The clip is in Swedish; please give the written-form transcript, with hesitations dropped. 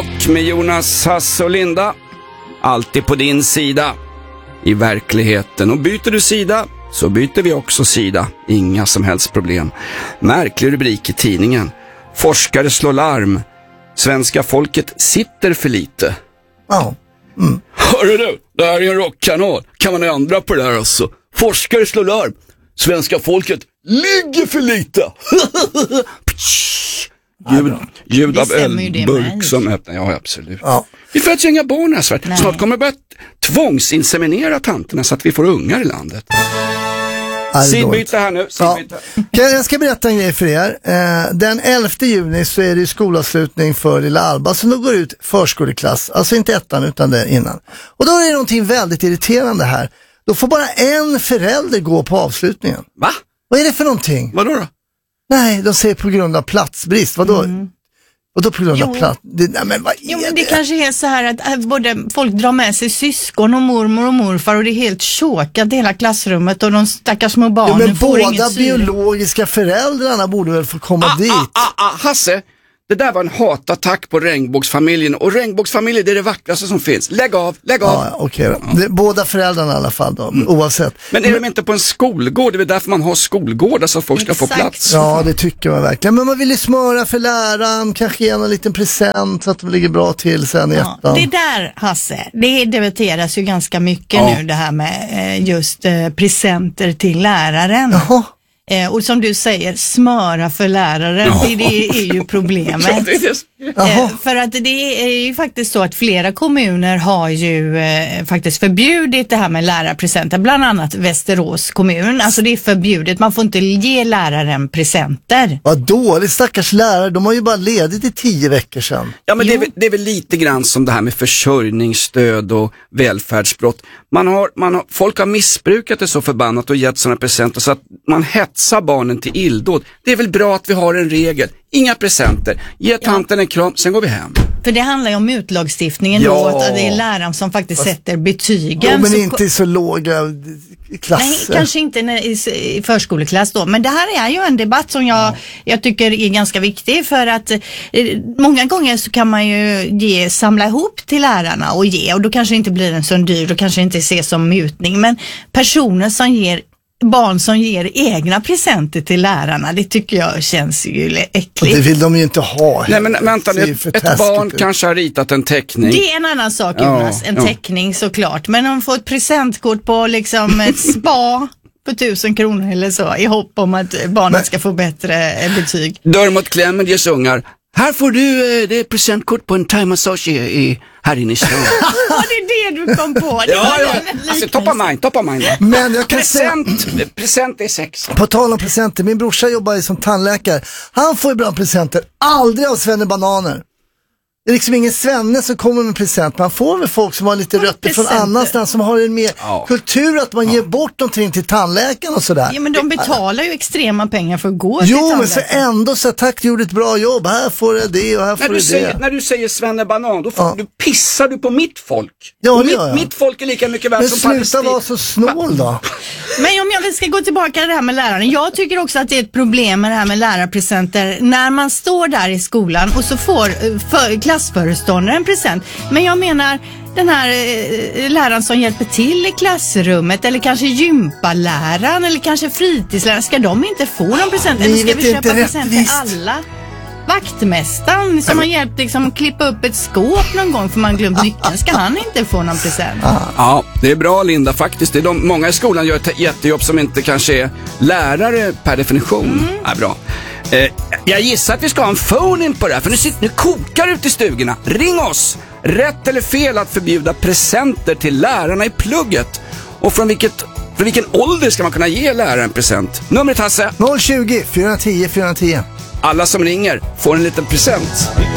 Rock med Jonas, Hasse och Linda. Alltid på din sida i verkligheten. Och byter du sida så byter vi också sida. Inga som helst problem. Märklig rubrik i tidningen. Forskare slår larm. Svenska folket sitter för lite. Ja. Mm. Hörru du, det här är en rockkanal. Kan man ändra på det här alltså? Forskare slår larm. Svenska folket ligger för lite. Ljud av ölburk som öppnar. Ja, absolut. Ja. Vi får ett gänga barn här, Sverige. Snart kommer det börja tvångsinseminera tanterna så att vi får ungar i landet. Sidbyte här nu. Ja. Jag ska berätta en grej för er. Den 11 juni så är det skolavslutning för Lilla Alba som då går ut förskoleklass. Alltså inte ettan utan det innan. Och då är det någonting väldigt irriterande här. Då får bara en förälder gå på avslutningen. Va? Vad är det för någonting? Vadå då? Nej, de säger på grund av platsbrist. Vadå? Vadå på grund av plats? Men vad är det kanske är så här att både folk drar med sig syskon och mormor och morfar och det är helt chokat i hela klassrummet och de stackars små barnen får inget syre. Men båda biologiska föräldrarna borde väl få komma dit. Hasse, det där var en hatattack på regnbågsfamiljen. Och regnbågsfamiljen, det är det vackraste som finns. Lägg av. Ja, okej. Båda föräldrarna i alla fall då, oavsett. Men är de inte på en skolgård? Det är därför man har skolgårdar så att folk ska få plats. Ja, det tycker man verkligen. Men man vill ju smöra för läraren, kanske ge en liten present så att de ligger bra till sen i ettan. Det där, Hasse, det debatteras ju ganska mycket nu det här med just presenter till läraren. Jaha. Och som du säger, smöra för läraren, det är ju problemet. För att det är ju faktiskt så att flera kommuner har ju faktiskt förbjudit det här med lärarpresenter, bland annat Västerås kommun. Alltså det är förbjudet, man får inte ge läraren presenter. Vad dåligt, stackars lärare, de har ju bara ledigt i 10 veckor sedan. Ja, men det är väl lite grann som det här med försörjningsstöd och välfärdsbrott. Folk har missbrukat det så förbannat och gett sådana presenter så att man hetsar barnen till illdåd. Det är väl bra att vi har en regel. Inga presenter. Ge tanten en kram, sen går vi hem. För det handlar ju om utlagstiftningen då, att det är läraren som faktiskt sätter betygen. Jo, men inte i så låga klasser. Nej, kanske inte i förskoleklass då. Men det här är ju en debatt som jag tycker är ganska viktig för att många gånger så kan man ju samla ihop till lärarna och ge. Och då kanske det inte blir en så dyr, då kanske det inte ses som mutning. Men personer som ger barn som ger egna presenter till lärarna, det tycker jag känns ju äckligt. Och det vill de ju inte ha. Nej, men vänta, ett barn kanske har ritat en teckning. Det är en annan sak, Jonas. En teckning såklart. Men om de får ett presentkort på liksom ett spa på 1000 kronor eller så, i hopp om att barnet ska få bättre betyg. Dörr mot klämmen ges ungar. Här får du det presentkort på en thai-massage här inne i stan. Det är det du kom på. Alltså, top of mind. Men jag kan present är sex. På tal om presenter, min brorsa jobbar ju som tandläkare. Han får ibland presenter, aldrig av Svenne Bananer. Det är liksom ingen Svenne som kommer med present. Man får väl folk som har lite rötter från annanstans, som har en mer kultur att man ger bort någonting till tandläkaren och sådär. Ja, men de betalar ju extrema pengar för att gå till tandläkaren. Men så ändå så tack, du gjorde ett bra jobb. Här får du det och här får du det. När du säger Svenne Banan, då pissar du på mitt folk. Ja, det gör jag. Mitt folk är lika mycket värt som Palestina. Men sluta vara så snål då. Men om jag ska gå tillbaka till det här med läraren. Jag tycker också att det är ett problem med det här med lärarpresenter. När man står där i skolan och så får klassföreståndaren en present. Men jag menar, den här läraren som hjälper till i klassrummet, eller kanske gympaläraren, eller kanske fritidsläraren, ska de inte få någon present? Eller ska vi köpa present till alla? Vaktmästaren som har hjälpt liksom klippa upp ett skåp någon gång för man glömt nyckeln, ska han inte få någon present? Ja, det är bra, Linda, faktiskt. Det är många i skolan gör ett jättejobb som inte kanske är lärare per definition. Ja, bra. Jag gissar att vi ska ha en phone-in på det här, för nu kokar ut i stugorna. Ring oss! Rätt eller fel att förbjuda presenter till lärarna i plugget? Och från vilken ålder ska man kunna ge läraren present? Numret, Hasse? 020 410 410. Alla som ringer får en liten present.